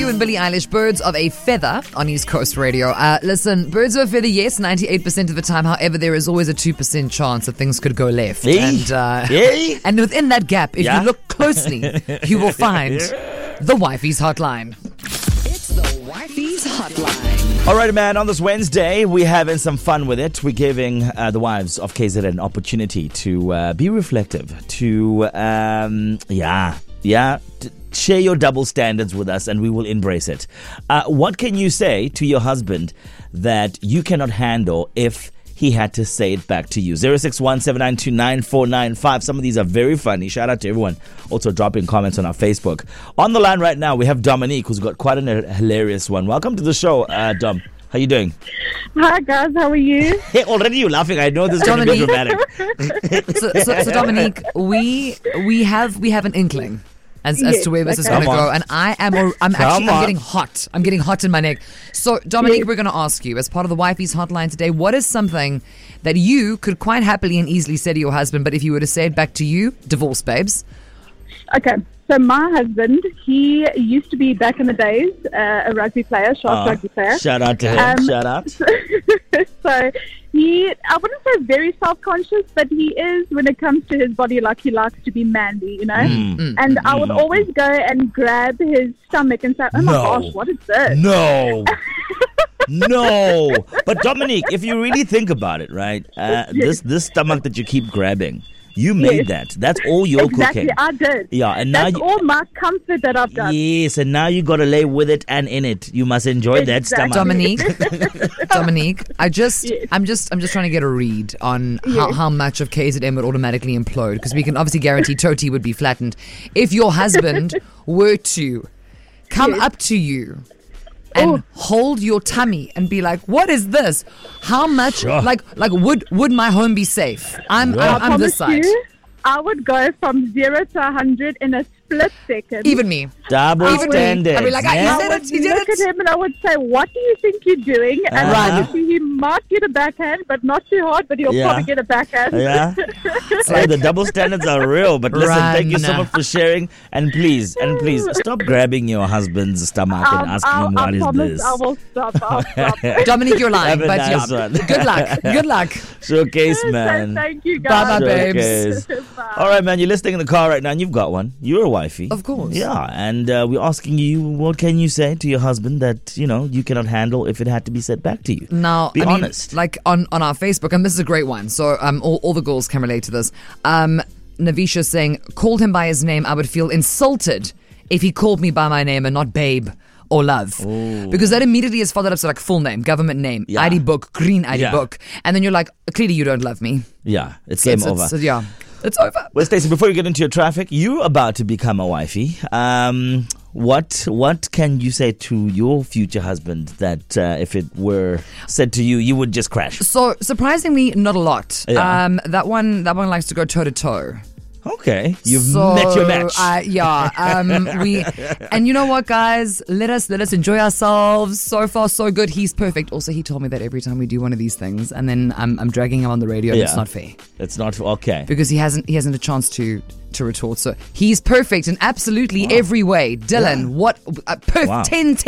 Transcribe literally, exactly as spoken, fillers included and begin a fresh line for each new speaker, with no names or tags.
and Billie Eilish, Birds of a Feather on East Coast Radio. Uh, listen, Birds of a Feather, yes, ninety-eight percent of the time. However, there is always a two percent chance that things could go left.
Hey.
And, uh,
Hey.
and within that gap, if
Yeah.
you look closely, you will find the Wifey's Hotline.
It's the Wifey's Hotline.
All right, man, on this Wednesday, we're having some fun with it. We're giving uh, the wives of K Z an opportunity to uh, be reflective, to, um, yeah, yeah, to share your double standards with us, and we will embrace it. Uh, what can you say to your husband that you cannot handle if he had to say it back to you? zero six one, seven nine two, nine four nine five. Some of these are very funny. Shout out to everyone also dropping comments on our Facebook. On the line right now, we have Dominique, who's got quite a hilarious one. Welcome to the show, uh, Dom. How you doing?
Hi guys, how are you?
Hey, already you laughing. I know this is going to be dramatic.
So, so, so Dominique, we we have we have an inkling as, as
Yes,
to where this is
okay.
going to
Come
go,
on.
and I am or, I'm
Come
actually I'm
on.
getting hot. I'm getting hot in my neck. So Dominique,
Yes.
we're going to ask you as part of the Wifey's Hotline today. What is something that you could quite happily and easily say to your husband, but if you were to say it back to you, divorce, babes?
Okay, so my husband, he used to be back in the days uh, a rugby player, sharp
Uh,
rugby player.
shout out to him.
Um,
shout out.
So he, I wouldn't say very self-conscious, but he is when it comes to his body, like he likes to be manly, you know.
Mm.
And I would always go and grab his stomach and say, "Oh my
No.
gosh, what is this?"
No. No. But Dominique, if you really think about it, right? Uh, this this stomach that you keep grabbing, you made
Yes.
that. That's all your
Exactly,
cooking.
I did.
Yeah, and now
That's
you,
all my comfort that I've done.
yes, and now you got to lay with it and in it. You must enjoy that
Exactly.
stomach.
Dominique, Dominique, I just,
Yes.
I'm just, I'm just trying to get a read on how,
Yes.
how much of K Z M would automatically implode, because we can obviously guarantee Toti would be flattened if your husband were to come
Yes.
up to you and
Oh.
hold your tummy and be like, "What is this? How much?
Sure.
Like, like would would my home be safe? I'm,
Yeah.
I'm, I'm this
promise
side.
you, I would go from zero to a hundred in a split second.
Even me.
Double
Even me.
standards.
I'd be like, I
yeah?
said
I
it,
would
he did
look
it.
at him and I would say, "What do you think you're doing?" And
Uh-huh.
obviously he might get a backhand, but not too hard. But he'll
Yeah.
probably get a backhand.
Yeah. Hey, the double standards are real, but listen, thank you so
Run.
much for sharing. And please, and please, stop grabbing your husband's stomach and
Um,
asking
I'll,
him
I
what is
promise
this.
I will stop. I'll stop.
Dominique, you're lying,
Have a
but
nice
yeah.
one.
Good luck. Good luck.
Showcase,
So
man.
thank you
Bye-bye,
guys.
babes.
Showcase.
Bye.
All right, man, you're listening in the car right now and you've got one. You're a wifey.
Of course.
Yeah, and uh, we're asking you, what can you say to your husband that, you know, you cannot handle if it had to be said back to you?
Now,
Be
I mean,
honest.
like on, on our Facebook, and this is a great one, so um, all, all the girls can relate to this. Um, Navisha saying, called him by his name, I would feel insulted if he called me by my name and not babe or love. Because that immediately is followed up to like full name, government name,
Yeah.
I D book, green I D
Yeah.
book. And then you're like, clearly you don't love me.
Yeah, it's game
It's-
over.
it's- yeah, it's over.
Well, Stacey, before you get into your traffic, you're about to become a wifey. Um, what what can you say to your future husband that uh, if it were said to you, you would just crash?
So surprisingly, not a lot.
Yeah.
Um, that one, that one likes to go toe to toe.
Okay, you've
So,
met your match.
Uh, yeah. Um, we, and you know what, guys? Let us let us enjoy ourselves. So far, so good. He's perfect. Also, he told me that every time we do one of these things, and then I'm I'm dragging him on the radio. And
Yeah.
It's not fair
It's not okay.
because he hasn't he hasn't a chance to to retort. So he's perfect in absolutely every way. Dylan,
Yeah.
what? Uh, perf-
Wow.
ten ten.